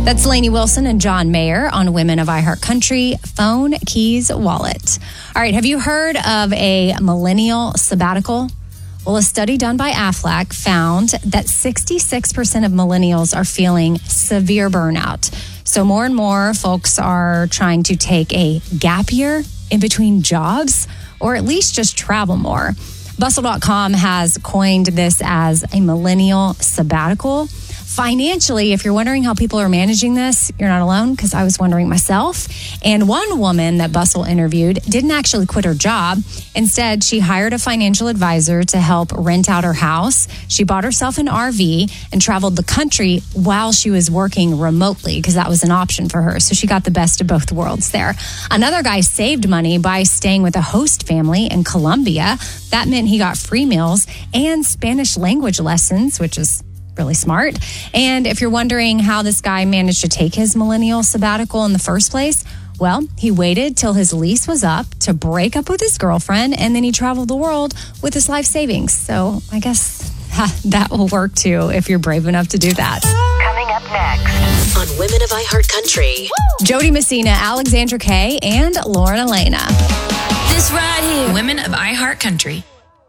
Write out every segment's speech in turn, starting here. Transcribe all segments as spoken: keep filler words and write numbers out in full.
That's Lainey Wilson and John Mayer on Women of iHeartCountry, Phone, Keys, Wallet. All right, have you heard of a millennial sabbatical? Well, a study done by Aflac found that sixty-six percent of millennials are feeling severe burnout. So more and more folks are trying to take a gap year in between jobs, or at least just travel more. Bustle dot com has coined this as a millennial sabbatical. Financially, if you're wondering how people are managing this, you're not alone, because I was wondering myself. And one woman that Bustle interviewed didn't actually quit her job. Instead, she hired a financial advisor to help rent out her house. She bought herself an R V and traveled the country while she was working remotely, because that was an option for her. So she got the best of both worlds there. Another guy saved money by staying with a host family in Colombia. That meant he got free meals and Spanish language lessons, which is really smart. And if you're wondering how this guy managed to take his millennial sabbatical in the first place, well, he waited till his lease was up to break up with his girlfriend, and then he traveled the world with his life savings. So I guess ha, that will work too if you're brave enough to do that. Coming up next on Women of iHeartCountry, Jody Messina, Alexandra Kay, and Lauren Elena. This right here, Women of iHeartCountry.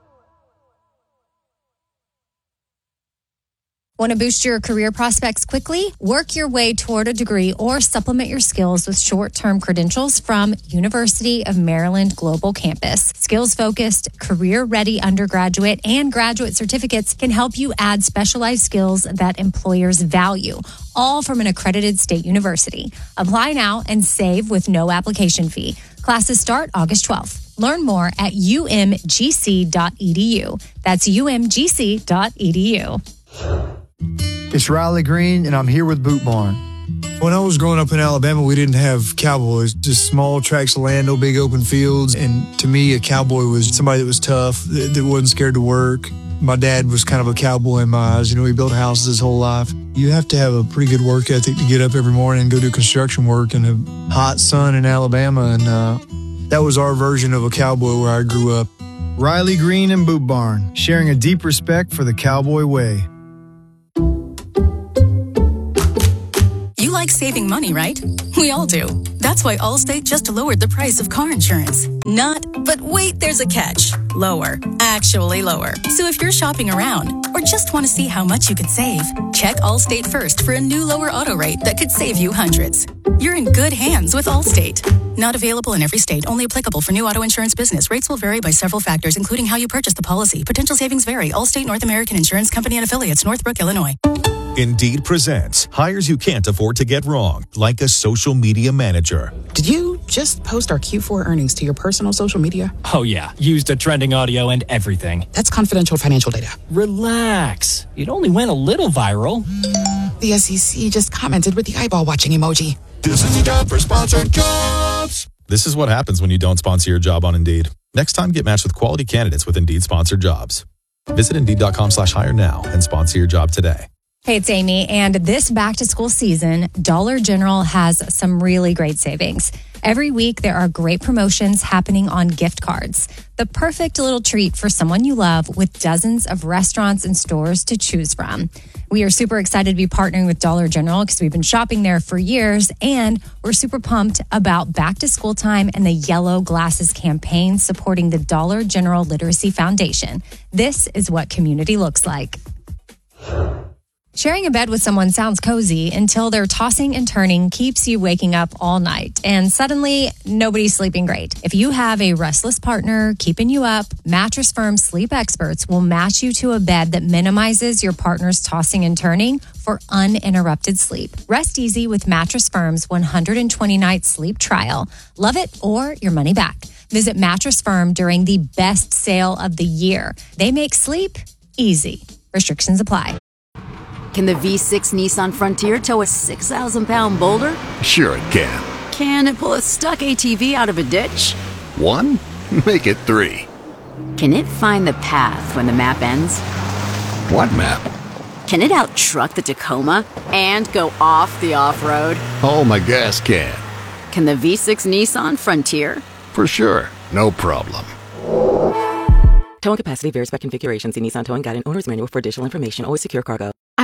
Want to boost your career prospects quickly? Work your way toward a degree or supplement your skills with short-term credentials from University of Maryland Global Campus. Skills-focused, career-ready undergraduate and graduate certificates can help you add specialized skills that employers value, all from an accredited state university. Apply now and save with no application fee. Classes start August twelfth. Learn more at u m g c dot e d u. That's u m g c dot e d u. It's Riley Green, and I'm here with Boot Barn. When I was growing up in Alabama, we didn't have cowboys, just small tracts of land, no big open fields. And to me, a cowboy was somebody that was tough, that, that wasn't scared to work. My dad was kind of a cowboy in my eyes. You know, he built houses his whole life. You have to have a pretty good work ethic to get up every morning and go do construction work in a hot sun in Alabama. And uh, that was our version of a cowboy where I grew up. Riley Green and Boot Barn, sharing a deep respect for the cowboy way. You like saving money, right? We all do. That's why Allstate just lowered the price of car insurance. Not, but wait, there's a catch. Lower. Actually lower. So if you're shopping around or just want to see how much you could save, check Allstate first for a new lower auto rate that could save you hundreds. You're in good hands with Allstate. Not available in every state. Only applicable for new auto insurance business. Rates will vary by several factors, including how you purchase the policy. Potential savings vary. Allstate North American Insurance Company and Affiliates, Northbrook, Illinois. Indeed presents hires you can't afford to get wrong, like a social media manager. Did you just post our Q four earnings to your personal social media? Oh, yeah. Used a trending audio and everything. That's confidential financial data. Relax. It only went a little viral. The S E C just commented with the eyeball watching emoji. This is the job for sponsored jobs. This is what happens when you don't sponsor your job on Indeed. Next time, get matched with quality candidates with Indeed sponsored jobs. Visit Indeed.com slash hire now and sponsor your job today. Hey, it's Amy, and this back-to-school season, Dollar General has some really great savings. Every week, there are great promotions happening on gift cards. The perfect little treat for someone you love with dozens of restaurants and stores to choose from. We are super excited to be partnering with Dollar General because we've been shopping there for years, and we're super pumped about back-to-school time and the Yellow Glasses campaign supporting the Dollar General Literacy Foundation. This is what community looks like. Sharing a bed with someone sounds cozy until their tossing and turning keeps you waking up all night, and suddenly nobody's sleeping great. If you have a restless partner keeping you up, Mattress Firm sleep experts will match you to a bed that minimizes your partner's tossing and turning for uninterrupted sleep. Rest easy with Mattress Firm's one hundred twenty night sleep trial. Love it or your money back. Visit Mattress Firm during the best sale of the year. They make sleep easy. Restrictions apply. Can the V six Nissan Frontier tow a six thousand pound boulder? Sure it can. Can it pull a stuck A T V out of a ditch? One? Make it three. Can it find the path when the map ends? What map? Can it out-truck the Tacoma and go off the off-road? Oh, my gas can. Can the V six Nissan Frontier? For sure. No problem. Towing capacity varies by configuration. See Nissan Towing Guide and Owner's Manual for additional information. Always secure cargo.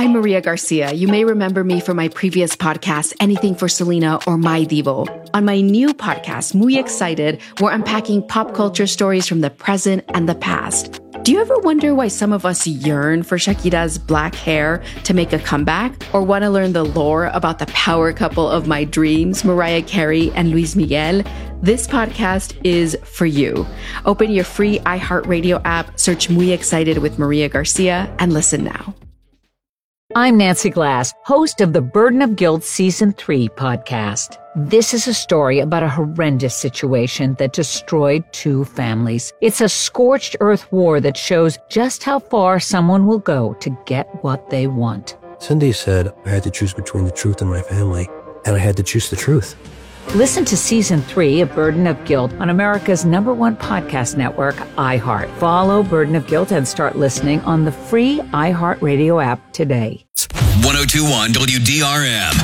I'm Maria Garcia. You may remember me from my previous podcast, Anything for Selena or My Divo. On my new podcast, Muy Excited, we're unpacking pop culture stories from the present and the past. Do you ever wonder why some of us yearn for Shakira's black hair to make a comeback? Or want to learn the lore about the power couple of my dreams, Mariah Carey and Luis Miguel? This podcast is for you. Open your free iHeartRadio app, search Muy Excited with Maria Garcia, and listen now. I'm Nancy Glass, host of the Burden of Guilt Season three podcast. This is a story about a horrendous situation that destroyed two families. It's a scorched earth war that shows just how far someone will go to get what they want. Cindy said I had to choose between the truth and my family, and I had to choose the truth. Listen to Season three of Burden of Guilt on America's number one podcast network, iHeart. Follow Burden of Guilt and start listening on the free iHeartRadio app today. one oh two point one W D R M.